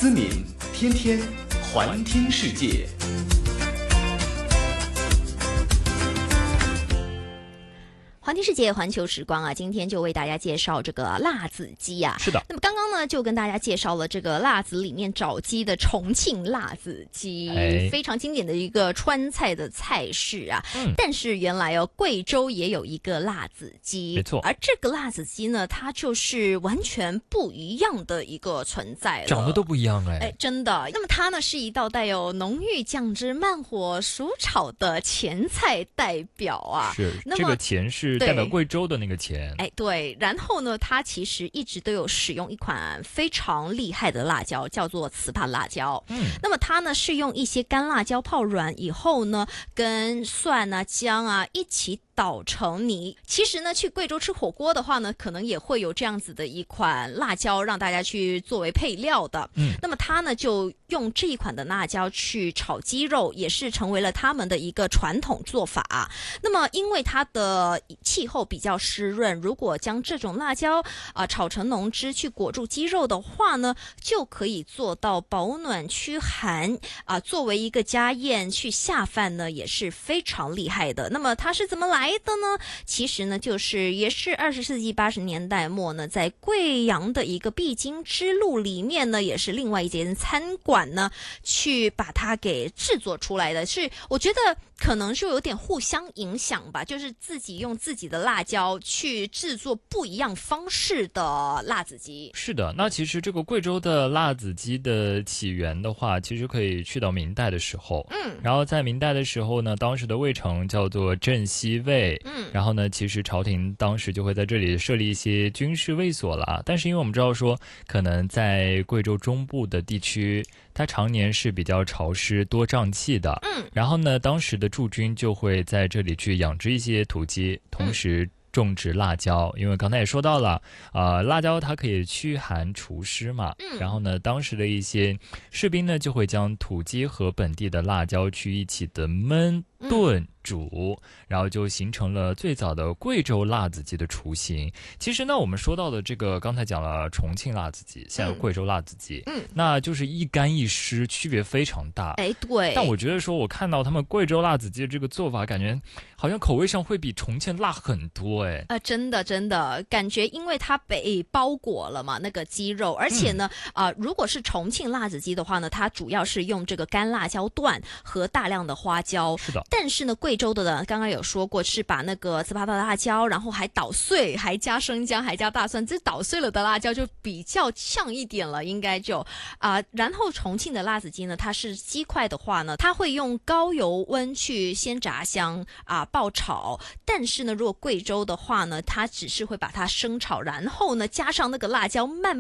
思敏，天天环听世界。 环听世界，环球时光啊，今天就为大家介绍这个辣子鸡啊。 是的。 那么刚刚呢，就跟大家介绍了这个辣子里面找鸡的重庆辣子鸡，非常经典的一个川菜的菜式啊。但是原来贵州也有一个辣子鸡， 没错。 而这个辣子鸡呢，它就是完全不一样的一个存在了， 长得都不一样真的。那么它呢，是一道带有浓郁酱汁、慢火熟炒的前菜代表啊。 是， 那么这个前是代表贵州的那个前。 对。然后呢，它其实一直都有使用一款非常厉害的辣椒，叫做糍粑辣椒。那么它呢是用一些干辣椒泡软以后呢，跟蒜啊、姜啊一起捣成泥。其实呢，去贵州吃火锅的话呢，可能也会有这样子的一款辣椒让大家去作为配料的。那么它呢就用这一款的辣椒去炒鸡肉，也是成为了他们的一个传统做法。那么因为它的气候比较湿润，如果将这种辣椒炒成浓汁去裹住鸡肉的话呢，就可以做到保暖驱寒作为一个家宴去下饭呢，也是非常厉害的。那么它是怎么来的呢？其实呢，也是20世纪80年代末呢，在贵阳的一个必经之路里面呢，也是另外一间餐馆呢，去把它给制作出来的。是我觉得可能是有点互相影响吧，就是自己用自己的辣椒去制作不一样方式的辣子鸡。 是的。那其实这个贵州的辣子鸡的起源的话，其实可以去到明代的时候。然后在明代的时候呢，当时的卫城叫做镇西卫。然后呢，其实朝廷当时就会在这里设立一些军事卫所了。但是因为我们知道说，可能在贵州中部的地区，它常年是比较潮湿多瘴气的。然后呢，当时的驻军就会在这里去养殖一些土鸡，同时种植辣椒。因为刚才也说到了，辣椒它可以驱寒除湿嘛。然后呢，当时的一些士兵呢，就会将土鸡和本地的辣椒去一起的焖炖煮，然后就形成了最早的贵州辣子鸡的雏形。其实呢，我们说到的这个刚才讲了重庆辣子鸡，现在有贵州辣子鸡，那就是一干一湿，区别非常大。 对。 但我觉得说，我看到他们贵州辣子鸡的这个做法，感觉好像口味上会比重庆辣很多。 真的感觉，因为它被包裹了嘛，那个鸡肉，而且呢，如果是重庆辣子鸡的话呢，它主要是用这个干辣椒段和大量的花椒。 是的。 但是呢，贵州的呢，刚刚有说过是把那个糍粑的辣椒，然后还捣碎，还加生姜，还加大蒜，这捣碎了的辣椒就比较呛一点了，应该就然后重庆的辣子鸡呢，它是鸡块的话呢，它会用高油温去先炸香爆炒。但是呢，如果贵州的话呢，它只是会把它生炒，然后呢加上那个辣椒慢